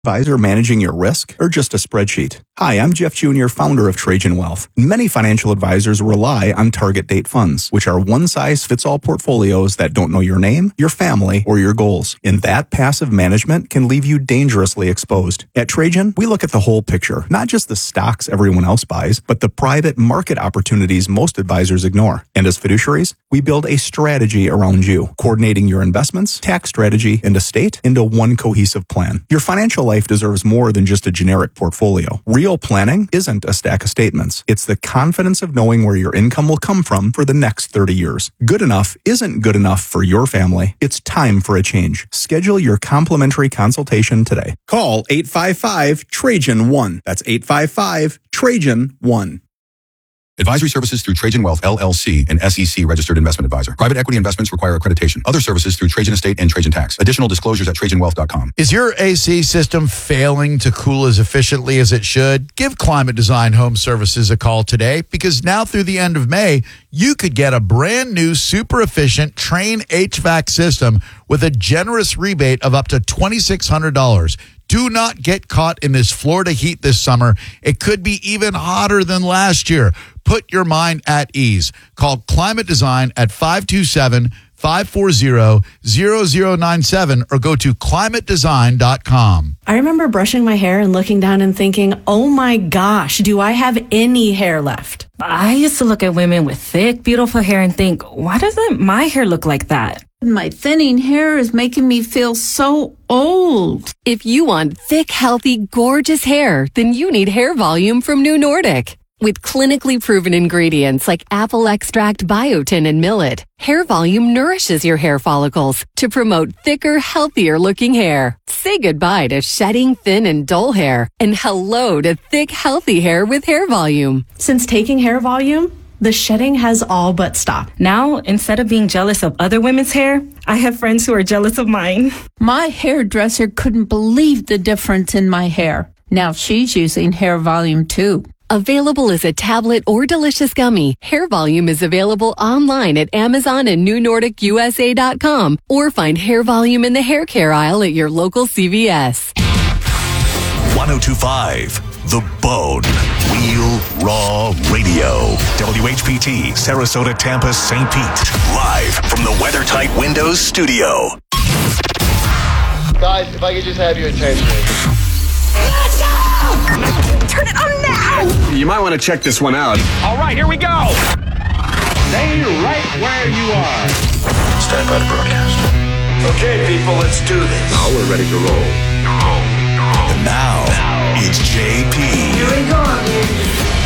Advisor managing your risk or just a spreadsheet? Hi, I'm Jeff Jr., founder of Trajan Wealth. Many financial advisors rely on target date funds, which are one-size-fits-all portfolios that don't know your name, your family, or your goals. And that passive management can leave you dangerously exposed. At Trajan, we look at the whole picture, not just the stocks everyone else buys, but the private market opportunities most advisors ignore. And as fiduciaries, we build a strategy around you, coordinating your investments, tax strategy, and estate into one cohesive plan. Your financial life deserves more than just a generic portfolio. Real planning isn't a stack of statements. It's the confidence of knowing where your income will come from for the next 30 years. Good enough isn't good enough for your family. It's time for a change. Schedule your complimentary consultation today. Call 855-TRAJAN-1. That's 855-TRAJAN-1. Advisory services through Trajan Wealth, LLC, an SEC registered investment advisor. Private equity investments require accreditation. Other services through Trajan Estate and Trajan Tax. Additional disclosures at TrajanWealth.com. Is your AC system failing to cool as efficiently as it should? Give Climate Design Home Services a call today, because now through the end of May, you could get a brand new super efficient Trane HVAC system with a generous rebate of up to $2,600. Do not get caught in this Florida heat this summer. It could be even hotter than last year. Put your mind at ease. Call Climate Design at 527-540-0097 or go to climatedesign.com. I remember brushing my hair and looking down and thinking, oh my gosh, do I have any hair left? I used to look at women with thick, beautiful hair and think, why doesn't my hair look like that? My thinning hair is making me feel so old. If you want thick, healthy, gorgeous hair, then you need Hair Volume from New Nordic. With clinically proven ingredients like apple extract, biotin, and millet, Hair Volume nourishes your hair follicles to promote thicker, healthier looking hair. Say goodbye to shedding, thin, and dull hair, and hello to thick, healthy hair with Hair Volume. Since taking Hair Volume, the shedding has all but stopped. Now, instead of being jealous of other women's hair, I have friends who are jealous of mine. My hairdresser couldn't believe the difference in my hair. Now she's using Hair Volume too. Available as a tablet or delicious gummy, Hair Volume is available online at Amazon and NewNordicUSA.com, or find Hair Volume in the hair care aisle at your local CVS. 1025 The Bone. Real Raw Radio. WHPT, Sarasota, Tampa, St. Pete. Live from the WeatherTight Windows studio. Guys, if I could just have your attention. Let's go! Turn it on now! You might want to check this one out. All right, here we go! Stay right where you are. Stand by to broadcast. Okay, people, let's do this. Now we're ready to roll. And now, it's JP. Here we go, baby.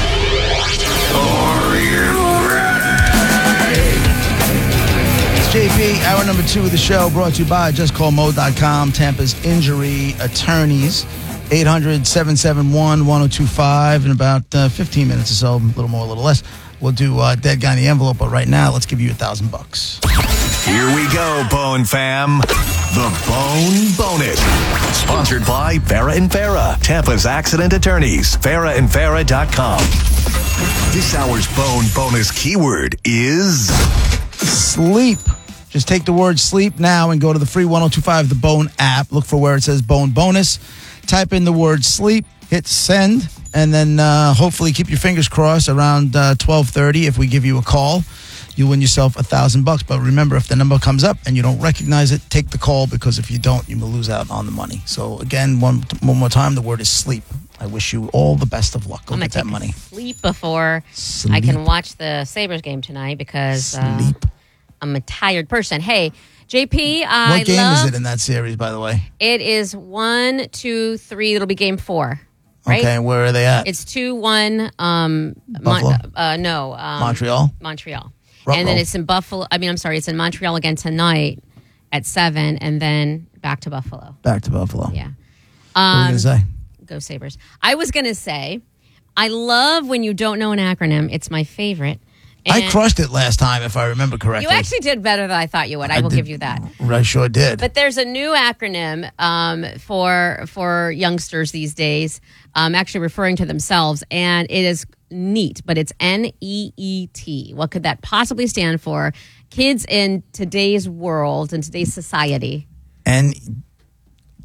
Are you ready? It's JP, hour number 2 of the show, brought to you by JustCallMo.com, Tampa's injury attorneys. 800-771-1025. In about 15 minutes or so, a little more, a little less, we'll do Dead Guy in the Envelope. But right now, let's give you $1,000. Here we go, Bone Fam. The Bone Bonus. Sponsored by Farah and Farah, Tampa's accident attorneys. FarahandFarah.com. This hour's Bone Bonus keyword is sleep. Just take the word sleep now and go to the free 1025 The Bone app. Look for where it says Bone Bonus. Type in the word sleep, hit send, and then hopefully keep your fingers crossed around 12:30. If we give you a call, you win yourself $1,000. But remember, if the number comes up and you don't recognize it, take the call, because if you don't, you will lose out on the money. So again, one more time, the word is sleep. I wish you all the best of luck. Go get that money. Sleep before I can watch the Sabres game tonight, because I'm a tired person. Hey, JP, what game is it in that series, by the way? It is 1, 2, 3. It'll be game 4. Right? Okay, where are they at? It's 2-1. Buffalo? Montreal. Ruh-roh. And then it's in Buffalo. It's in Montreal again tonight at 7, and then back to Buffalo. Back to Buffalo. Yeah. What are you going to say? Go Sabres. I was going to say, I love when you don't know an acronym. It's my favorite. I crushed it last time, if I remember correctly. You actually did better than I thought you would. I will give you that. I sure did. But there's a new acronym for youngsters these days, actually referring to themselves, and it is NEET, but it's NEET. What could that possibly stand for? Kids in today's world, in today's society.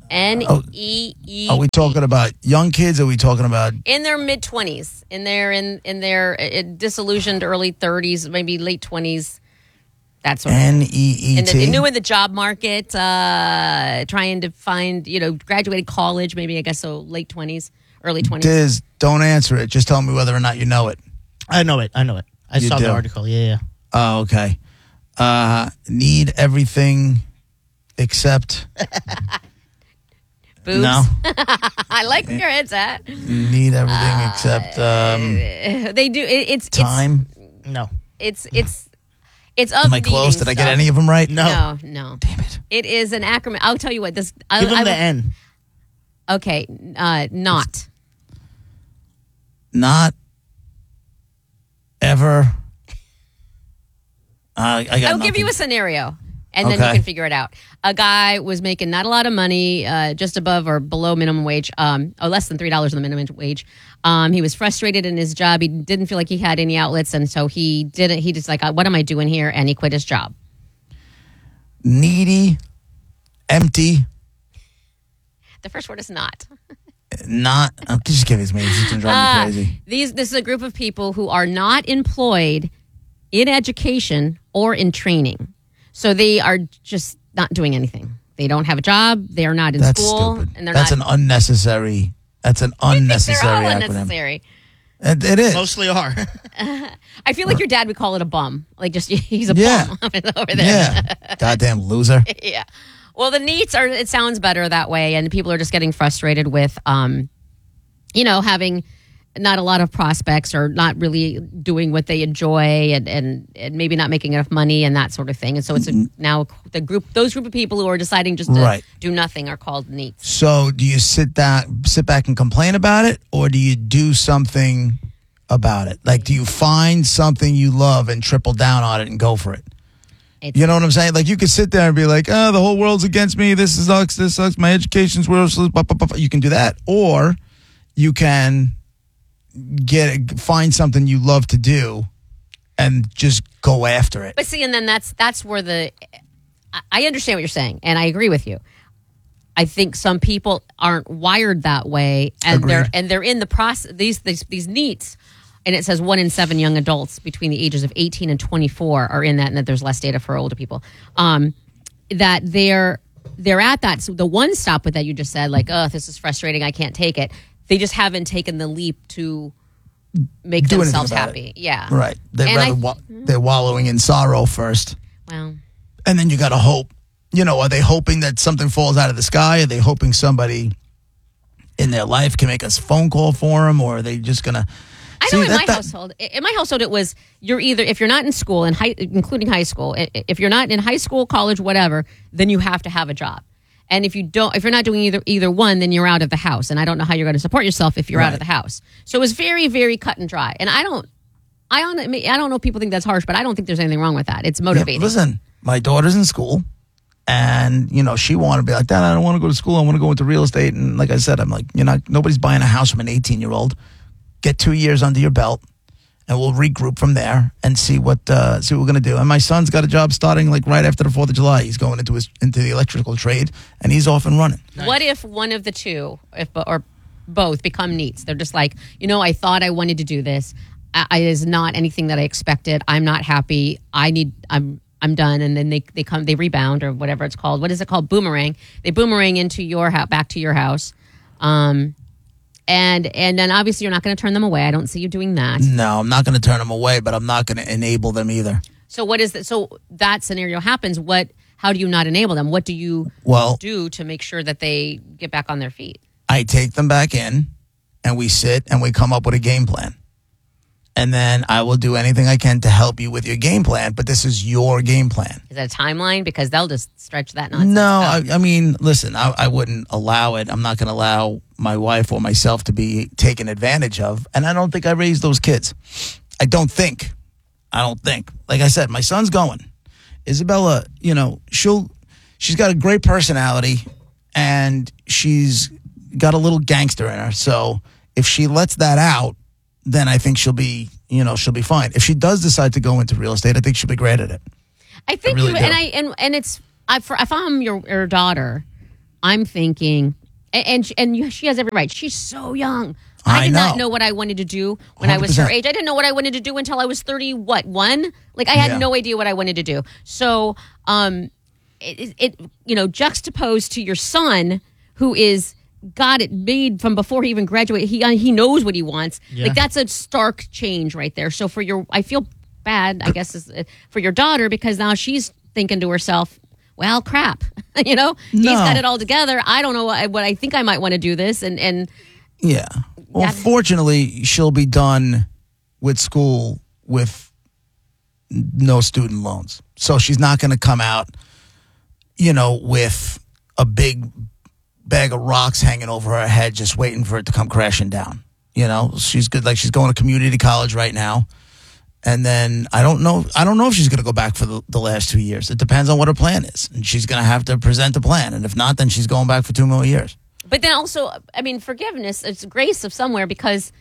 N-E-E-T. Are we talking about young kids? Or are we talking about in their mid-20s, in their disillusioned early 30s, maybe late 20s? That's what N-E-E-T. New in the job market, trying to find, graduated college, maybe I guess so late 20s, early 20s. Diz, don't answer it. Just tell me whether or not you know it. I know it. I saw the article. Yeah. Oh, okay. Need everything except... Boobs. No. I like where your head's at. Need everything except... they do. It's time? No. It's of Am I close? Did I get any of them right? No. Damn it. It is an acronym. I'll tell you what. Give them the N. Okay. Not. Not ever. I'll give you a scenario, and then you can figure it out. A guy was making not a lot of money, just above or below minimum wage, or less than $3 on the minimum wage. He was frustrated in his job. He didn't feel like he had any outlets, and so he didn't. He just like, what am I doing here? And he quit his job. Needy, empty. The first word is not. Not. Just give it to me. It's just gonna drive me crazy. This is a group of people who are not employed in education or in training. So they are just not doing anything. They don't have a job. They are not in school. Stupid. And That's an unnecessary. That's an unnecessary they're all acronym. unnecessary. It is. Mostly are. I feel like your dad would call it a bum. Like just he's a bum over there. Yeah. Goddamn loser. Yeah. Well, the NEETs are. It sounds better that way, and people are just getting frustrated with, having not a lot of prospects or not really doing what they enjoy and maybe not making enough money and that sort of thing. And so it's now those group of people who are deciding just to do nothing are called NEETs. So do you sit back and complain about it, or do you do something about it? Like, do you find something you love and triple down on it and go for it? You know what I'm saying? Like, you could sit there and be like, the whole world's against me. This sucks. My education's worse. You can do that. Or you can find something you love to do and just go after it. But see, and then that's where I understand what you're saying, and I agree with you. I think some people aren't wired that way, and they're in the process. These NEETs, and it says 1 in 7 young adults between the ages of 18 and 24 are in that, and that there's less data for older people. That they're at that. So the one stop with that you just said, like, this is frustrating, I can't take it. They just haven't taken the leap to make themselves happy. Yeah. Right. They're wallowing in sorrow first. Well. And then you got to hope. Are they hoping that something falls out of the sky? Are they hoping somebody in their life can make a phone call for them? Or are they just going to... I know in my household, it was you're either, if you're not in school, including high school, if you're not in high school, college, whatever, then you have to have a job. And if you're not doing either one, then you're out of the house. And I don't know how you're going to support yourself if you're out of the house. So it was very, very cut and dry. And I don't know if people think that's harsh, but I don't think there's anything wrong with that. It's motivating. Yeah, listen, my daughter's in school, and she wanted to be like, Dad, I don't want to go to school. I want to go into real estate. And like I said, I'm like, nobody's buying a house from an 18-year-old. Get 2 years under your belt, and we'll regroup from there and see what we're going to do. And my son's got a job starting like right after the 4th of July. He's going into the electrical trade, and he's off and running. Nice. What if one of the two, or both, become NEETs? They're just like, I thought I wanted to do this. It is not anything that I expected. I'm not happy. I'm done. And then they rebound, or whatever it's called. What is it called? Boomerang. They boomerang into your house, back to your house. And then obviously you're not going to turn them away. I don't see you doing that. No, I'm not going to turn them away, but I'm not going to enable them either. So what is that? So that scenario happens. How do you not enable them? What do you do to make sure that they get back on their feet? I take them back in, and we sit and we come up with a game plan. And then I will do anything I can to help you with your game plan, but this is your game plan. Is that a timeline? Because they'll just stretch that nonsense. No, I mean, listen, I wouldn't allow it. I'm not going to allow my wife or myself to be taken advantage of. And I don't think I raised those kids. I don't think. Like I said, my son's going. Isabella, she's got a great personality, and she's got a little gangster in her. So if she lets that out, then I think she'll be fine. If she does decide to go into real estate, I think she'll be great at it. I think, and it's if I'm your daughter, I'm thinking, she has every right. She's so young. I did not know what I wanted to do when I was her 100%. age. I didn't know what I wanted to do until I was 1? Like, I had no idea what I wanted to do. So, juxtaposed to your son, who is got it made from before he even graduated. He knows what he wants. Yeah. Like, that's a stark change right there. So I feel bad, I guess, for your daughter, because now she's thinking to herself, well, crap, he's got it all together. I don't know what I think I might want to do this. And yeah. Well, fortunately, she'll be done with school with no student loans. So she's not going to come out, with a big bag of rocks hanging over her head, just waiting for it to come crashing down. She's good. Like, she's going to community college right now. And then I don't know if she's going to go back for the last 2 years. It depends on what her plan is. And she's going to have to present a plan. And if not, then she's going back for 2 more years. But then also, forgiveness, it's grace of somewhere, because,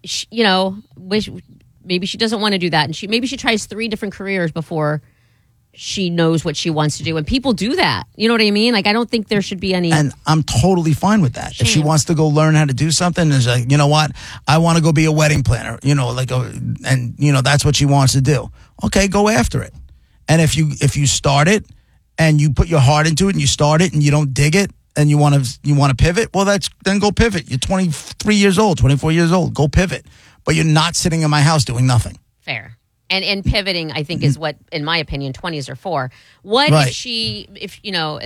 maybe she doesn't want to do that. And maybe she tries 3 different careers before she knows what she wants to do. And people do that. You know what I mean? Like, I don't think there should be any. And I'm totally fine with that. Shame. If she wants to go learn how to do something, it's like, you know what? I want to go be a wedding planner, that's what she wants to do. Okay, go after it. And if you start it and you put your heart into it and you start it and you don't dig it and you want to pivot, well, then go pivot. You're 23 years old, 24 years old. Go pivot. But you're not sitting in my house doing nothing. Fair. And pivoting, I think, is what, in my opinion, 20s are for. What Right. if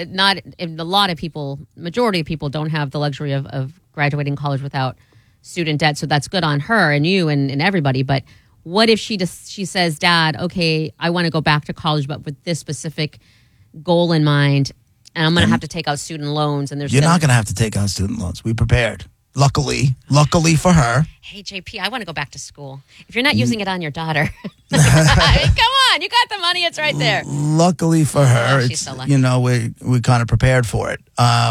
a lot of people, majority of people don't have the luxury of graduating college without student debt, so that's good on her and you and everybody. But what if she says, Dad, okay, I want to go back to college, but with this specific goal in mind, and I'm going to have to take out student loans. And You're not going to have to take out student loans. We prepared. Luckily for her. Hey, JP, I want to go back to school. If you're not using it on your daughter, come on, you got the money. It's right there. Luckily for her, she's it's, so lucky. we kind of prepared for it.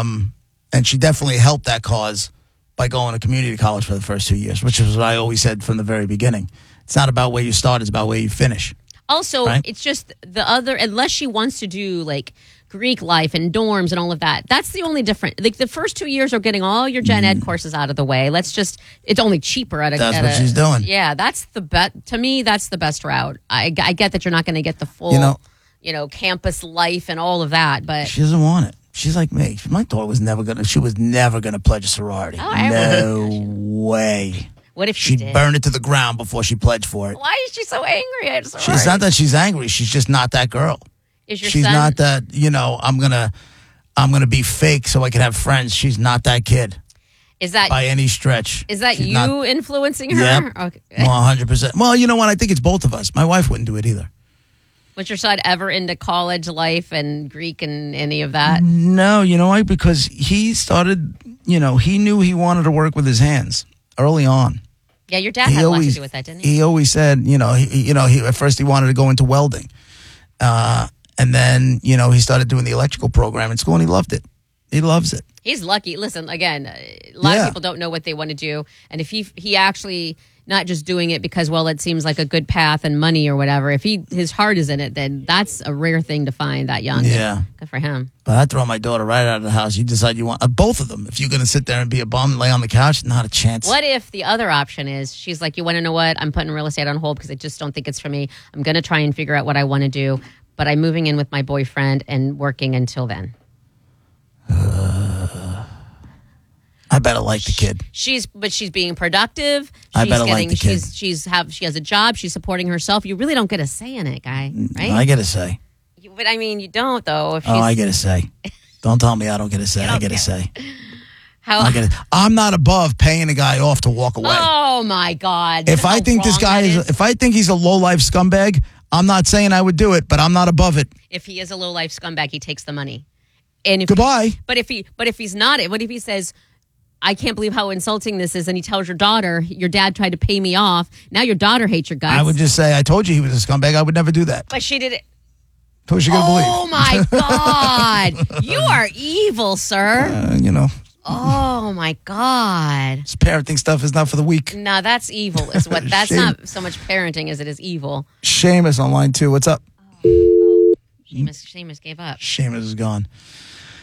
And she definitely helped that cause by going to community college for the first 2 years, which is what I always said from the very beginning. It's not about where you start, it's about where you finish. Also, right? It's just unless she wants to do like Greek life and dorms and all of that, that's the only difference. Like, the first 2 years are getting all your gen ed courses out of the way. It's only cheaper That's what she's doing. Yeah, that's to me, that's the best route. I get that you're not going to get the full, campus life and all of that, but She doesn't want it. She's like me. My daughter was never going to pledge a sorority. No way. What if she She'd did? burn it to the ground before she pledged for it. Why is she so angry at sorority? It's not that she's angry. She's just not that girl. Is your She's son? not that, I'm gonna be fake so I can have friends. She's not that kid Is that by any stretch. Is that She's you not- influencing her? Yep. Okay. 100%. Well, you know what? I think it's both of us. My wife wouldn't do it either. Was your son ever into college life and Greek and any of that? No, you know why? Because he started, he knew he wanted to work with his hands early on. Yeah, your dad had a lot to do with that, didn't he? He always said, he at first he wanted to go into welding. And then, he started doing the electrical program in school and he loved it. He loves it. He's lucky. Listen, again, a lot of people don't know what they want to do. And if he actually not just doing it because, well, it seems like a good path and money or whatever, if his heart is in it, then that's a rare thing to find that young. Yeah. Good for him. But I'd throw my daughter right out of the house. You decide you want both of them. If you're going to sit there and be a bum and lay on the couch, not a chance. What if the other option is she's like, you want to know what? I'm putting real estate on hold because I just don't think it's for me. I'm going to try and figure out what I want to do, but I'm moving in with my boyfriend and working until then. I better like the kid. She's being productive. I better like the kid. She has a job. She's supporting herself. You really don't get a say in it, guy. Right? I get a say. But I mean, you don't though. If I get a say. Don't tell me I don't get a say. I get a say. How? I'm not above paying a guy off to walk away. Oh my God! If I think this guy if I think he's a low life scumbag, I'm not saying I would do it, but I'm not above it. If he is a low life scumbag, he takes the money. And Goodbye. But if he's not, what if he says, I can't believe how insulting this is, and he tells your daughter, your dad tried to pay me off. Now your daughter hates your guts. I would just say, I told you he was a scumbag. I would never do that. But she did it. Who's you gonna believe? Oh my God! You are evil, sir. Oh my God! This parenting stuff is not for the weak. No, that's evil. Is what? That's not so much parenting as it is evil. Seamus on line 2. What's up? Seamus gave up. Seamus is gone.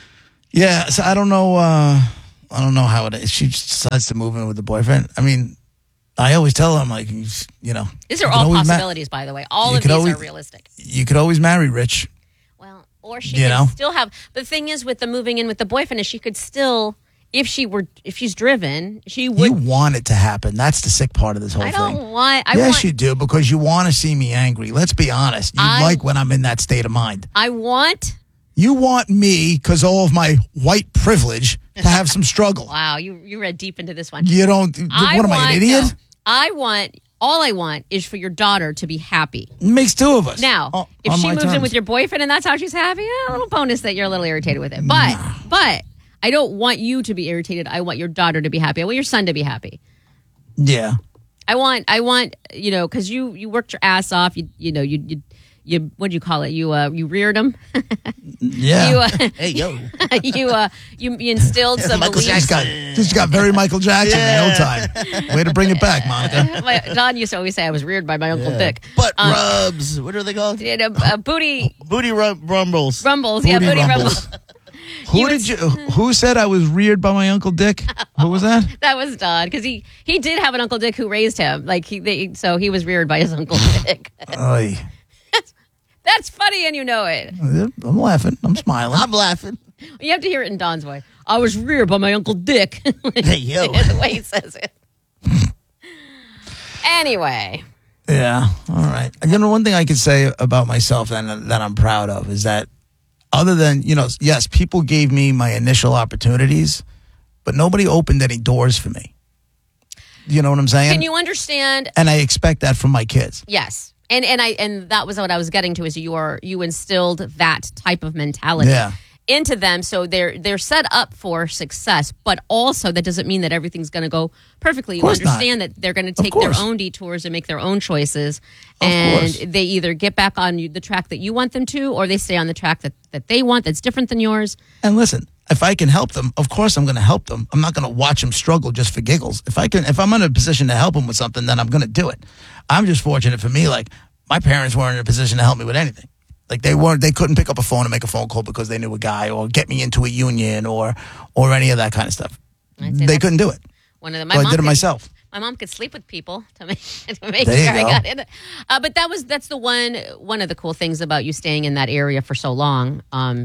Yeah, so I don't know. I don't know how it is. She just decides to move in with the boyfriend. I mean, I always tell her, I'm like, you know. These are all possibilities, by the way. All of these are realistic. You could always marry rich. Well, or she could still have. But the thing is, with the moving in with the boyfriend, is she could still, if she's driven, she would. You want it to happen. That's the sick part of this whole thing. I don't want. Yes, you do, because you want to see me angry. Let's be honest. You like when I'm in that state of mind. You want me, because all of my white privilege, to have some struggle. Wow, you read deep into this one. You don't. What am I, an idiot? No, all I want is for your daughter to be happy. It makes two of us. Now, if she moves in with your boyfriend and that's how she's happy, a little bonus that you're a little irritated with it. But I don't want you to be irritated. I want your daughter to be happy. I want your son to be happy. Yeah. I want because you worked your ass off. You what'd you call it? You reared him. Yeah. Hey yo. You instilled some beliefs. Just got very Michael Jackson in no time. Way to bring it back, Monica. Don used to always say I was reared by my Uncle Dick. Butt rubs. What are they called? Booty rumbles. Rumbles. Yeah, booty rumbles. Who said I was reared by my Uncle Dick? Who was that? That was Don, because he did have an Uncle Dick who raised him. So he was reared by his Uncle Dick. That's funny, and you know it. I'm laughing. I'm smiling. I'm laughing. You have to hear it in Don's voice. I was reared by my Uncle Dick. Hey, yo. The way he says it. Anyway. Yeah. All right. One thing I could say about myself and that I'm proud of is that other than, yes, people gave me my initial opportunities, but nobody opened any doors for me. You know what I'm saying? Can you understand? And I expect that from my kids. Yes. And that was what I was getting to, is you instilled that type of mentality into them, so they're set up for success, but also that doesn't mean that everything's going to go perfectly. You understand that they're going to take their own detours and make their own choices, and they either get back on the track that you want them to, or they stay on the track that they want that's different than yours. And listen, if I can help them, of course I'm going to help them. I'm not going to watch them struggle just for giggles. If I'm in a position to help them with something, then I'm going to do it. I'm just fortunate for me, like, my parents weren't in a position to help me with anything. Like, they couldn't pick up a phone and make a phone call because they knew a guy, or get me into a union, or any of that kind of stuff. They couldn't do it. I did it myself. My mom could sleep with people to make sure I got in. But that's the one of the cool things about you staying in that area for so long,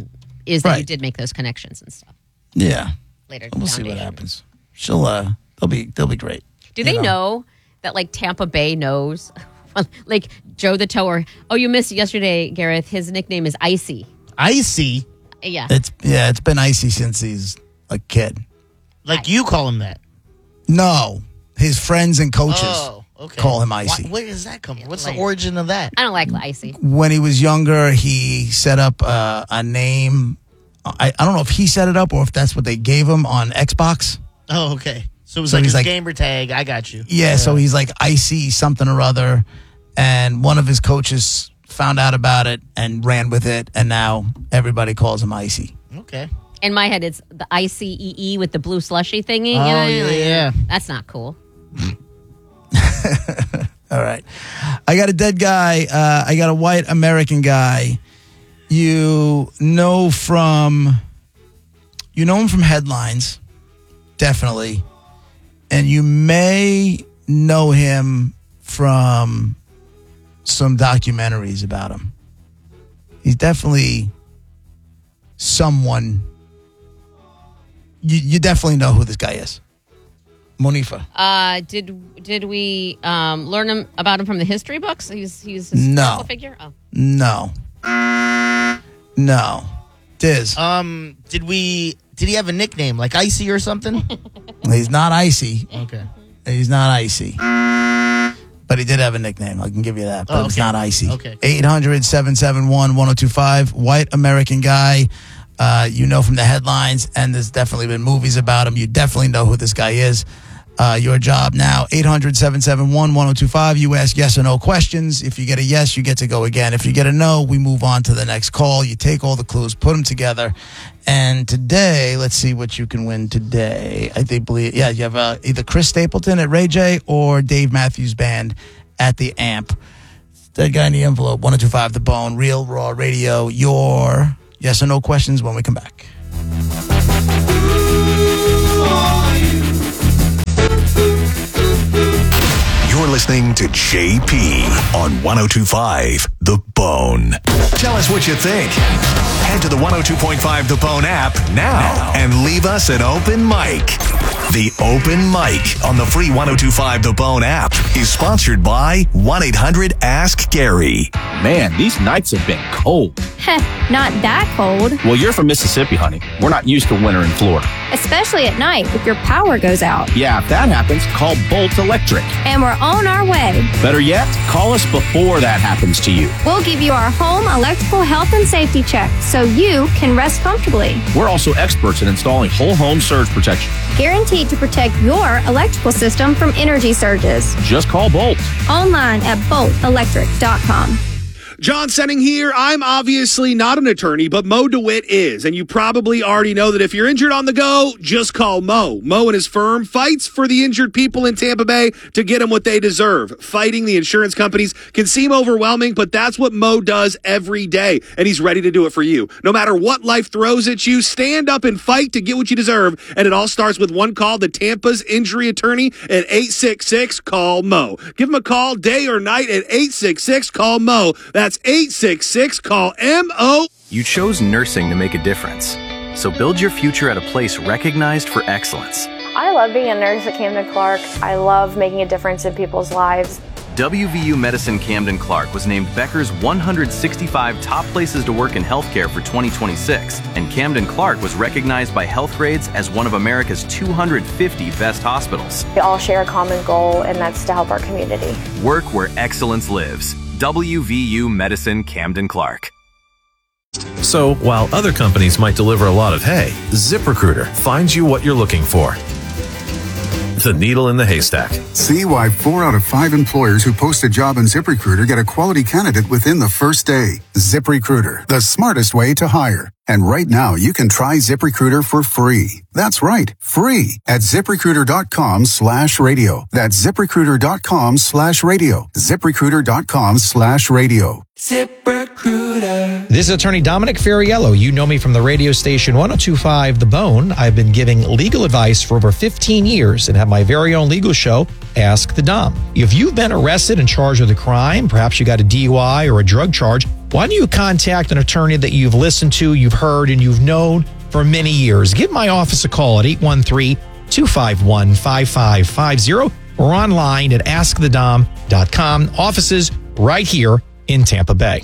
is that you did make those connections and stuff. Yeah. Later, we'll see what happens. They'll be great. Do they know that, like, Tampa Bay knows? Like Joe the Tower. Oh, you missed yesterday, Gareth. His nickname is Icy. Icy? Yeah. It's been Icy since he's a kid. Like you call him that? No. His friends and coaches call him Icy. Where does that come from? What's the origin of that? I don't like Icy. When he was younger, he set up a name. I don't know if he set it up or if that's what they gave him on Xbox. Oh, okay. So it was like his gamer tag. I got you. Yeah, so he's like Icy something or other. And one of his coaches found out about it and ran with it. And now everybody calls him Icy. Okay. In my head, it's the ICEE with the blue slushy thingy. Oh, yeah. That's not cool. All right. I got a dead guy. I got a white American guy. You know him from headlines, definitely. And you may know him from some documentaries about him. He's definitely someone. You definitely know who this guy is. Monifa. Did we learn about him from the history books? He's a historical figure? Oh. No. Diz. Did he have a nickname like Icy or something? He's not Icy. Okay. He's not Icy. But he did have a nickname. I can give you that. But it's not Icy. Okay. 800-771-1025. White American guy. You know from the headlines, and there's definitely been movies about him. You definitely know who this guy is. Your job now, 800-771-1025. You ask yes or no questions. If you get a yes, you get to go again. If you get a no, we move on to the next call. You take all the clues, put them together. And today, let's see what you can win today. You have either Chris Stapleton at Ray J or Dave Matthews Band at the Amp. That guy in the envelope, 1025 The Bone, Real Raw Radio. Your yes or no questions when we come back. listening to JP on 102.5 The Bone. Tell us what you think. Head to the 102.5 The Bone app now and leave us an open mic. The Open Mic on the free 102.5 The Bone app is sponsored by 1-800-ASK-GARY. Man, these nights have been cold. Heh, not that cold. Well, you're from Mississippi, honey. We're not used to winter in Florida. Especially at night if your power goes out. Yeah, if that happens, call Bolt Electric. And we're on our way. Better yet, call us before that happens to you. We'll give you our home electrical health and safety check so you can rest comfortably. We're also experts in installing whole home surge protection. Guaranteed to protect your electrical system from energy surges. Just call Bolt. Online at boltelectric.com. John Senning here. I'm obviously not an attorney, but Mo DeWitt is. And you probably already know that if you're injured on the go, just call Mo. Mo and his firm fights for the injured people in Tampa Bay to get them what they deserve. Fighting the insurance companies can seem overwhelming, but that's what Mo does every day. And he's ready to do it for you. No matter what life throws at you, stand up and fight to get what you deserve. And it all starts with one call to Tampa's injury attorney at 866-CALL-MO. Give him a call day or night at 866-CALL-MO. That's 866-CALL-MO. You chose nursing to make a difference. So build your future at a place recognized for excellence. I love being a nurse at Camden Clark. I love making a difference in people's lives. WVU Medicine Camden Clark was named Becker's 165 top places to work in healthcare for 2026, and Camden Clark was recognized by Healthgrades as one of America's 250 best hospitals. We all share a common goal, and that's to help our community. Work where excellence lives. WVU Medicine Camden Clark. So, while other companies might deliver a lot of hay, ZipRecruiter finds you what you're looking for. The needle in the haystack. See why 4 out of 5 employers who post a job on ZipRecruiter get a quality candidate within the first day. ZipRecruiter, the smartest way to hire. And right now, you can try ZipRecruiter for free. That's right, free at ZipRecruiter.com/radio. That's ZipRecruiter.com/radio. ZipRecruiter.com/radio. ZipRecruiter. This is attorney Dominic Ferriello. You know me from the radio station 102.5 The Bone. I've been giving legal advice for over 15 years and have my very own legal show, Ask the Dom. If you've been arrested and charged with a crime, perhaps you got a DUI or a drug charge, why don't you contact an attorney that you've listened to, you've heard, and you've known for many years? Give my office a call at 813-251-5550 or online at askthedom.com. Offices right here in Tampa Bay.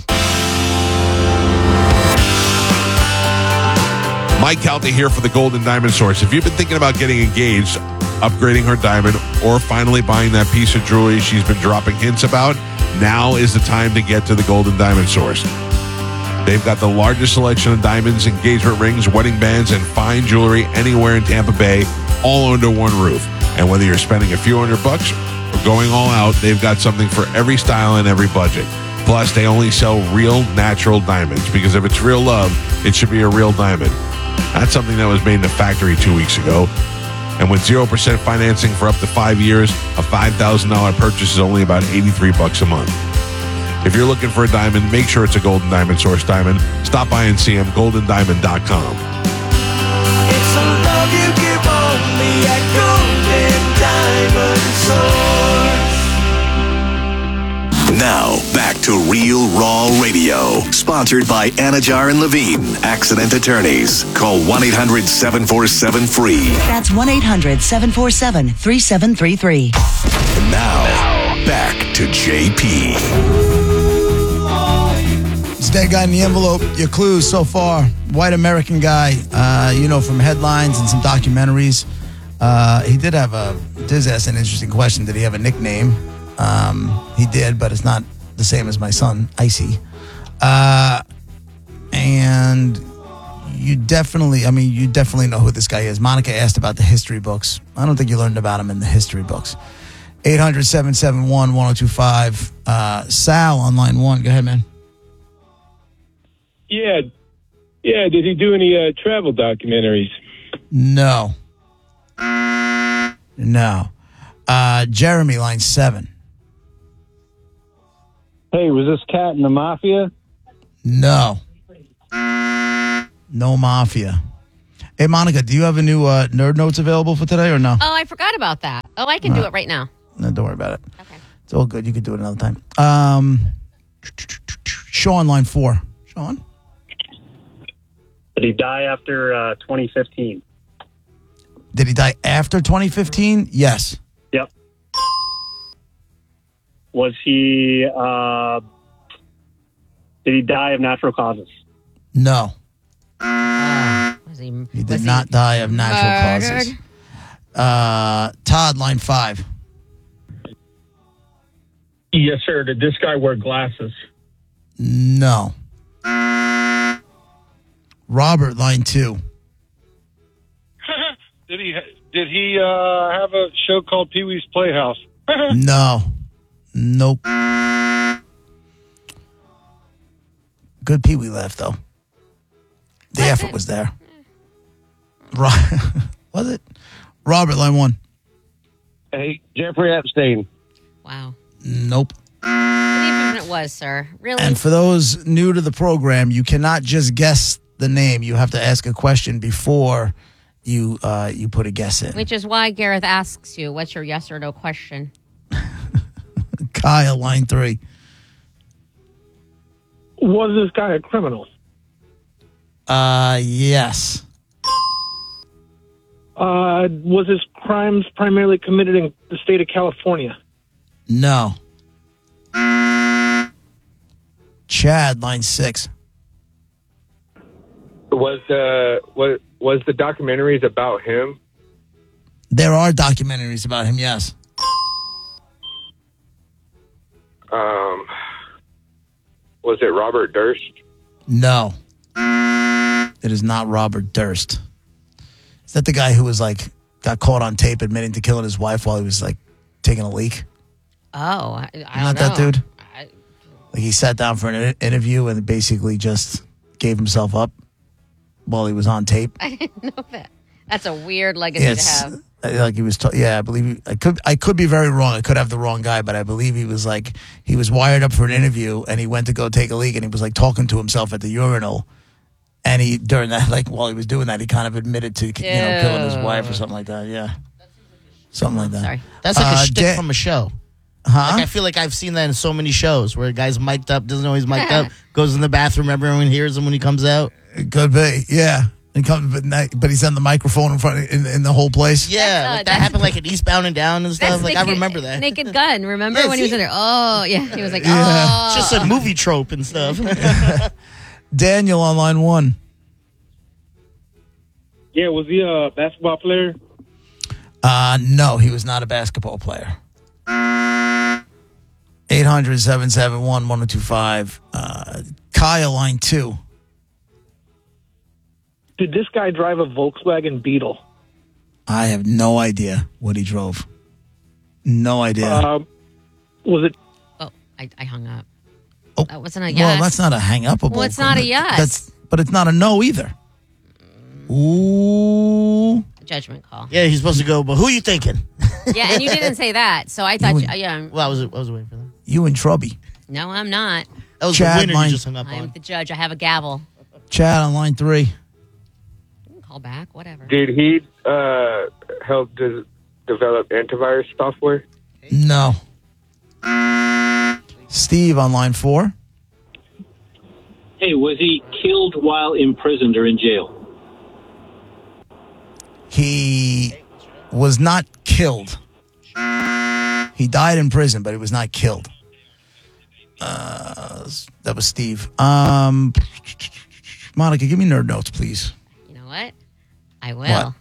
Mike Calta here for the Golden Diamond Source. If you've been thinking about getting engaged, upgrading her diamond, or finally buying that piece of jewelry she's been dropping hints about, now is the time to get to the Golden Diamond Source. They've got the largest selection of diamonds, engagement rings, wedding bands, and fine jewelry anywhere in Tampa Bay, all under one roof. And whether you're spending a few $100 or going all out, they've got something for every style and every budget. Plus, they only sell real, natural diamonds, because if it's real love, it should be a real diamond. That's something that was made in the factory 2 weeks ago. And with 0% financing for up to 5 years, a $5,000 purchase is only about $83 a month. If you're looking for a diamond, make sure it's a Golden Diamond Source diamond. Stop by and see them, goldendiamond.com. It's a love you give only at Golden Diamond Source. Now, back to Real Raw Radio. Sponsored by Anajar and Levine, accident attorneys. Call 1-800-747-FREE. That's 1-800-747-3733. Now, back to JP. It's that guy in the envelope. Your clues so far. White American guy, from headlines and some documentaries. He did have ask an interesting question. Did he have a nickname? He did, but it's not the same as my son, Icy. And you definitely know who this guy is. Monica asked about the history books. I don't think you learned about him in the history books. 800-771-1025. Sal on line 1. Go ahead, man. Yeah. Did he do any travel documentaries? No. Jeremy, line 7. Hey, was this cat in the Mafia? No Mafia. Hey, Monica, do you have a new Nerd Notes available for today or no? Oh, I forgot about that. Oh, I can do it right now. No, don't worry about it. Okay. It's all good. You could do it another time. Sean, line 4. Sean? Did he die after 2015? Did he die after 2015? Yes. Yep. Was he? Did he die of natural causes? No. He did not die of natural causes. Todd, line 5. Yes, sir. Did this guy wear glasses? No. Robert, line 2. Did he have a show called Pee Wee's Playhouse? No. Nope. Good Pee Wee laugh, though. The effort was there. Was it? Robert, line 1. Hey, Jeffrey Epstein. Wow. Nope. What even it was, sir? Really? And for those new to the program, you cannot just guess the name. You have to ask a question before you put a guess in. Which is why Gareth asks you, what's your yes or no question? Kyle, line 3. Was this guy a criminal? Yes. Was his crimes primarily committed in the state of California? No. Chad, line 6. Was the documentaries about him? There are documentaries about him, yes. Was it Robert Durst? No. It is not Robert Durst. Is that the guy who was got caught on tape admitting to killing his wife while he was taking a leak? Oh, I don't Not know. that dude? He sat down for an interview and basically just gave himself up while he was on tape. I didn't know that. That's a weird legacy to have. He was, I believe, I could be very wrong. I could have the wrong guy, but I believe he was he was wired up for an interview and he went to go take a leak and he was talking to himself at the urinal. And he, during that, while he was doing that, he kind of admitted to, killing his wife or something like that. Yeah. Something like that. Sorry. That's like a shtick from a show. Huh? I feel like I've seen that in so many shows where a guy's mic'd up, doesn't know he's mic'd up, goes in the bathroom, everyone hears him when he comes out. It could be, yeah. He comes, but he's on the microphone in front in the whole place. Yeah, that happened in Eastbound and Down and stuff. I remember that. Naked Gun, remember when he was in there? Oh, yeah. He was It's just a movie trope and stuff. Daniel on line 1. Yeah, was he a basketball player? No, he was not a basketball player. 800-771-1025. Kyle, line 2. Did this guy drive a Volkswagen Beetle? I have no idea what he drove. No idea. Was it? Oh, I hung up. Oh, that wasn't a yes. Well, that's not a hang up. Well, it's not a yes. But it's not a no either. Ooh. Judgment call. Yeah, he's supposed to go, but who are you thinking? Yeah, and you didn't say that, so I thought, yeah. Well, I was waiting for that. You and Trubby. No, I'm not. That was Chad, the winner you just hung up I'm on. the judge. I have a gavel. Chad on line 3. You can call back, whatever. Did he help develop antivirus software? No. Steve on line 4. Hey, was he killed while imprisoned or in jail? He was not killed. He died in prison, but he was not killed. That was Steve. Monica, give me nerd notes, please. You know what? I will. What?